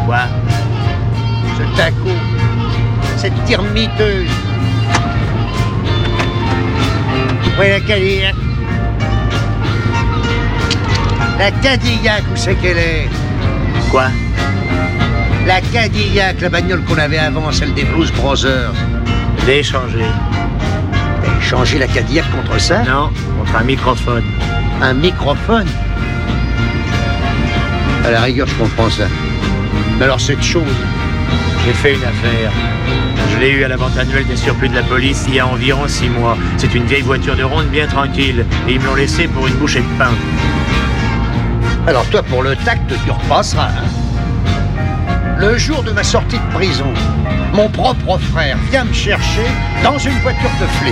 Quoi? Ce taco, cette tire-miteuse. Oui, la Cadillac. La Cadillac, où c'est qu'elle est? Quoi? La Cadillac, la bagnole qu'on avait avant, celle des Blues Brothers. Je l'ai échangé. T'as échangé la Cadillac contre ça? Non, contre un microphone. Un microphone? À la rigueur, je comprends ça. Mais alors cette chose... J'ai fait une affaire. Je l'ai eu à la vente annuelle des surplus de la police il y a environ 6 mois. C'est une vieille voiture de ronde bien tranquille. Et ils me l'ont laissée pour une bouchée de pain. Alors toi, pour le tact, tu repasseras, hein? Le jour de ma sortie de prison, mon propre frère vient me chercher dans une voiture de flic.